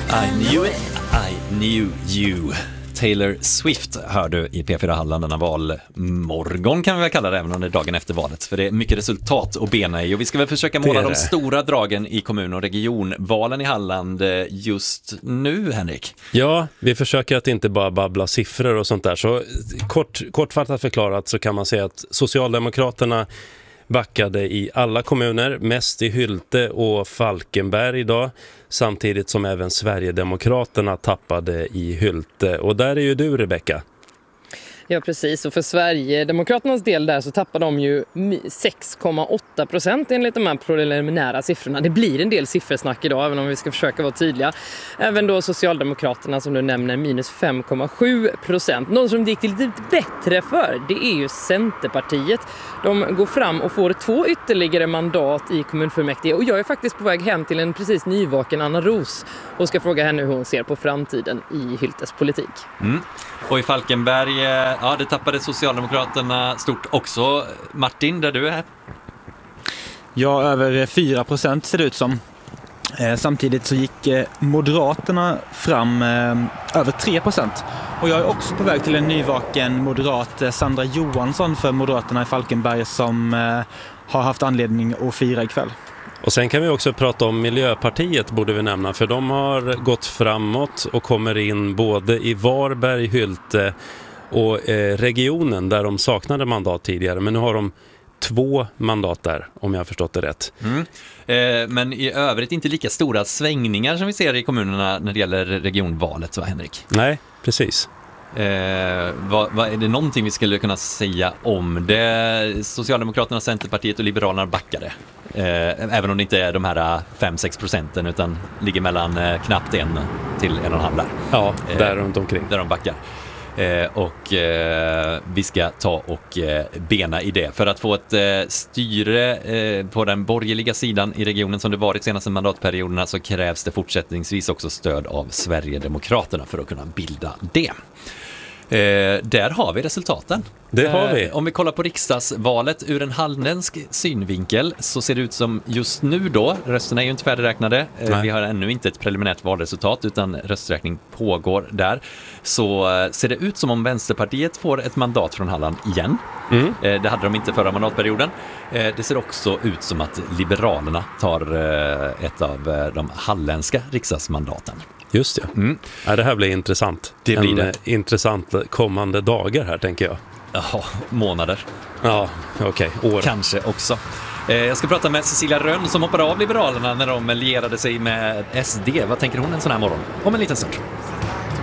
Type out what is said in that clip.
I knew it, I knew you. Taylor Swift hör du i P4 Halland denna valmorgon kan vi väl kalla det, även om det är dagen efter valet. För det är mycket resultat att bena i och vi ska väl försöka måla de stora dragen i kommun- och regionvalen i Halland just nu, Henrik. Ja, vi försöker att inte bara babbla siffror och sånt där. Så kortfattat förklarat så kan man säga att Socialdemokraterna backade i alla kommuner, mest i Hylte och Falkenberg idag, samtidigt som även Sverigedemokraterna tappade i Hylte. Och där är ju du, Rebecka. Ja, precis. Och för Sverigedemokraternas del där så tappar de ju 6,8% enligt de här preliminära siffrorna. Det blir en del siffersnack idag, även om vi ska försöka vara tydliga. Även då Socialdemokraterna, som du nämner, minus 5,7%. Någon som det gick lite bättre för, det är ju Centerpartiet. De går fram och får 2 ytterligare mandat i kommunfullmäktige. Och jag är faktiskt på väg hem till en precis nyvaken Anna Ros och ska fråga henne hur hon ser på framtiden i Hyltes politik. Och i Falkenberg, ja, det tappade Socialdemokraterna stort också. Martin, där du är? Ja, över 4% ser det ut som. Samtidigt så gick Moderaterna fram över 3%. Och jag är också på väg till en nyvaken moderat, Sandra Johansson för Moderaterna i Falkenberg, som har haft anledning att fira ikväll. Och sen kan vi också prata om Miljöpartiet, borde vi nämna, för de har gått framåt och kommer in både i Varberg, Hylte och regionen där de saknade mandat tidigare. Men nu har de 2 mandat där, om jag har förstått det rätt. Men i övrigt inte lika stora svängningar som vi ser i kommunerna när det gäller regionvalet, va, Henrik? Nej, precis. Vad är det någonting vi skulle kunna säga om det? Socialdemokraterna, Centerpartiet och Liberalerna backade. Även om det inte är de här 5-6% utan ligger mellan knappt 1 till 1,5 där. Ja, där runt omkring. Där de backar. Och vi ska ta och bena i det. För att få ett styre på den borgerliga sidan i regionen som det varit senaste mandatperioderna så krävs det fortsättningsvis också stöd av Sverigedemokraterna för att kunna bilda det. Där har vi resultaten. Det har vi. Om vi kollar på riksdagsvalet ur en halländsk synvinkel så ser det ut som just nu då, rösterna är ju inte färdigräknade, vi har ännu inte ett preliminärt valresultat utan rösträkning pågår där, så ser det ut som om Vänsterpartiet får ett mandat från Halland igen. Det hade de inte förra mandatperioden. Det ser också ut som att Liberalerna tar ett av de halländska riksdagsmandaten. Just det. Ja, det här blir intressant. Det blir det. Intressant kommande dagar här, tänker jag. Ja, månader. Ja, okej. År. Kanske också. Jag ska prata med Cecilia Rönn som hoppade av Liberalerna när de lierade sig med SD. Vad tänker hon en sån här morgon? Om en liten stund.